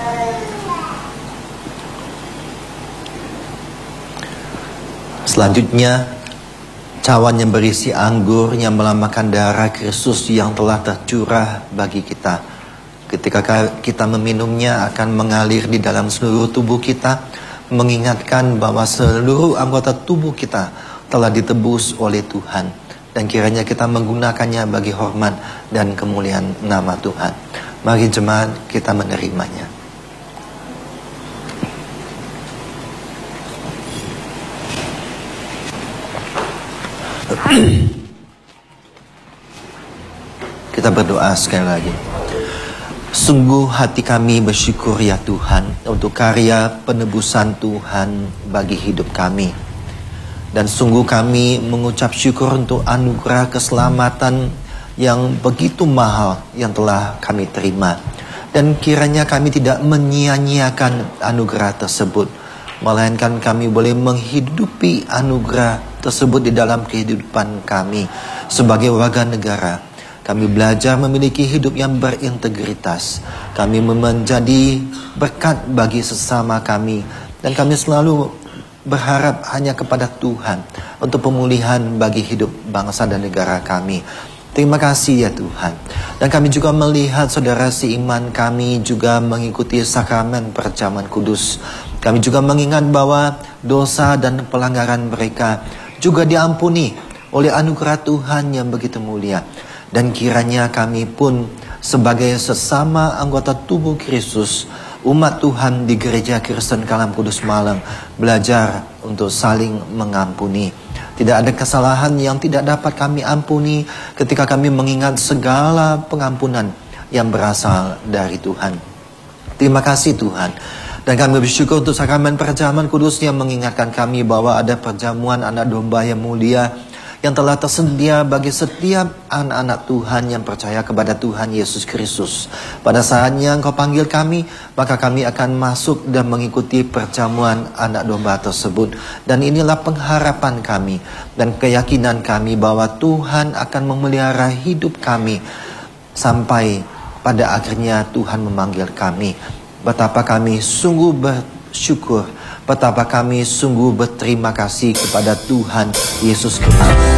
Selanjutnya, cawan yang berisi anggur yang melambangkan darah Kristus yang telah tercurah bagi kita. Ketika kita meminumnya akan mengalir di dalam seluruh tubuh kita, mengingatkan bahwa seluruh anggota tubuh kita telah ditebus oleh Tuhan. Dan kiranya kita menggunakannya bagi hormat dan kemuliaan nama Tuhan. Mari jemaat kita menerimanya. Kita berdoa sekali lagi. Sungguh hati kami bersyukur ya Tuhan untuk karya penebusan Tuhan bagi hidup kami. Dan sungguh kami mengucap syukur untuk anugerah keselamatan yang begitu mahal yang telah kami terima. Dan kiranya kami tidak menyia-nyiakan anugerah tersebut, melainkan kami boleh menghidupi anugerah tersebut di dalam kehidupan kami sebagai warga negara. Kami belajar memiliki hidup yang berintegritas. Kami menjadi berkat bagi sesama kami. Dan kami selalu berharap hanya kepada Tuhan untuk pemulihan bagi hidup bangsa dan negara kami. Terima kasih ya Tuhan. Dan kami juga melihat saudara seiman kami juga mengikuti sakramen perjamuan kudus. Kami juga mengingat bahwa dosa dan pelanggaran mereka juga diampuni oleh anugerah Tuhan yang begitu mulia. Dan kiranya kami pun sebagai sesama anggota tubuh Kristus, umat Tuhan di Gereja Kristen Kalam Kudus Malang, belajar untuk saling mengampuni. Tidak ada kesalahan yang tidak dapat kami ampuni ketika kami mengingat segala pengampunan yang berasal dari Tuhan. Terima kasih Tuhan. Dan kami bersyukur untuk sakramen perjamuan kudus yang mengingatkan kami bahwa ada perjamuan anak domba yang mulia yang telah tersedia bagi setiap anak-anak Tuhan yang percaya kepada Tuhan Yesus Kristus. Pada saatnya Engkau panggil kami, maka kami akan masuk dan mengikuti perjamuan anak domba tersebut. Dan inilah pengharapan kami dan keyakinan kami bahwa Tuhan akan memelihara hidup kami sampai pada akhirnya Tuhan memanggil kami. Betapa kami sungguh bersyukur, betapa kami sungguh berterima kasih kepada Tuhan Yesus Kristus.